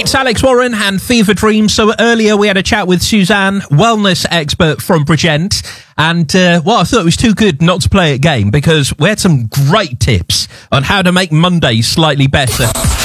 It's Alex Warren and Fever Dreams. So earlier we had a chat with Suzanne, wellness expert from Bridgend. And, I thought it was too good not to play a game because we had some great tips on how to make Mondays slightly better.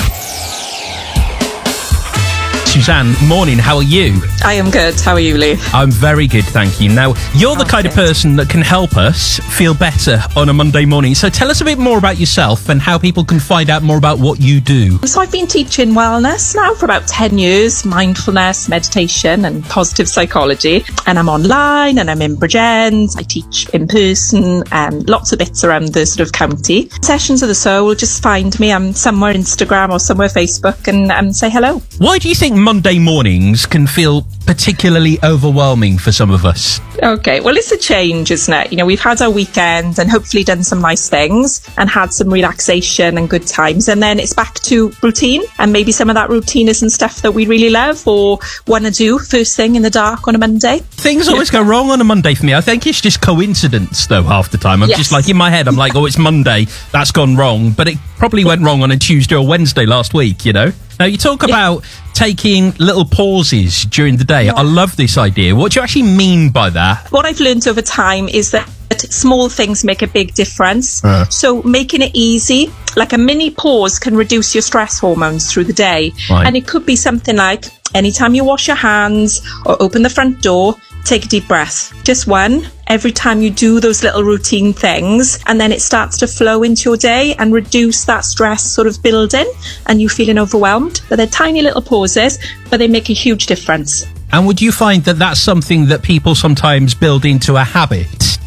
Suzanne, morning, how are you? I am good. How are you, Lee? I'm very good, thank you. Now, you're the kind of person that can help us feel better on a Monday morning. So tell us a bit more about yourself and how people can find out more about what you do. So I've been teaching wellness now for about 10 years, mindfulness, meditation and positive psychology. And I'm online and I'm in Bridgend. I teach in person and lots of bits around the sort of county. Sessions of the Soul, just find me. I'm somewhere Instagram or somewhere Facebook and say hello. Why do you think Monday mornings can feel particularly overwhelming for some of us? Okay, well, it's a change, isn't it? You know, we've had our weekend and hopefully done some nice things and had some relaxation and good times. And then it's back to routine. And maybe some of that routine isn't stuff that we really love or want to do first thing in the dark on a Monday. Things always go wrong on a Monday for me. I think it's just coincidence, though, half the time. I'm just like, in my head, I'm like, oh, it's Monday. That's gone wrong. But it probably went wrong on a Tuesday or Wednesday last week, you know? Now, you talk about taking little pauses during the day. I love this idea. What do you actually mean by that? What I've learned over time is that small things make a big difference. So making it easy, like a mini pause can reduce your stress hormones through the day. Right. And it could be something like anytime you wash your hands or open the front door, take a deep breath. Just one. Every time you do those little routine things, and then it starts to flow into your day and reduce that stress sort of building and you feeling overwhelmed. But they're tiny little pauses, but they make a huge difference. And would you find that that's something that people sometimes build into a habit?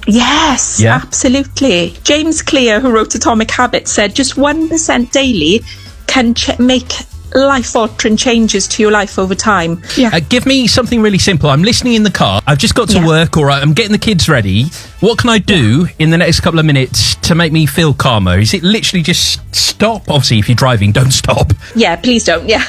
Yes, absolutely. James Clear, who wrote Atomic Habits, said just 1% daily can make life-altering changes to your life over time. Give me something really simple. I'm listening in the car. I've just got to work, or I'm getting the kids ready. What can I do in the next couple of minutes to make me feel calmer? Is it literally just stop? Obviously, if you're driving, don't stop. Yeah, please don't. Yeah.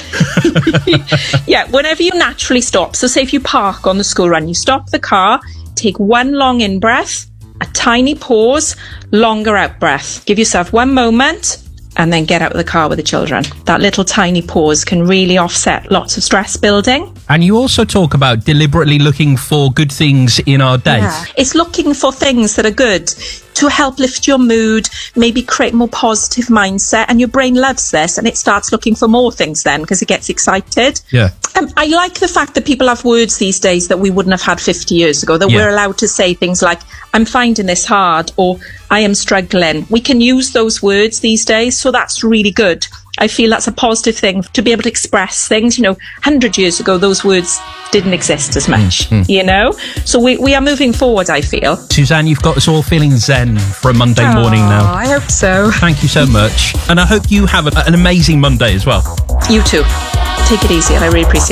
Whenever you naturally stop. So say if you park on the school run, you stop the car, take one long in-breath, a tiny pause, longer out-breath. Give yourself one moment, and then get out of the car with the children. That little tiny pause can really offset lots of stress building. And you also talk about deliberately looking for good things in our day. Yeah. It's looking for things that are good to help lift your mood, maybe create more positive mindset. And your brain loves this and it starts looking for more things then because it gets excited. Yeah. I like the fact that people have words these days that we wouldn't have had 50 years ago, that we're allowed to say things like, I'm finding this hard, or I am struggling. We can use those words these days, so that's really good. I feel that's a positive thing to be able to express things. You know, 100 years ago, those words didn't exist as much, you know? So we are moving forward, I feel. Suzanne, you've got us all feeling zen for a Monday morning now. I hope so. Thank you so much. And I hope you have an amazing Monday as well. You too. Take it easy, and I really appreciate it.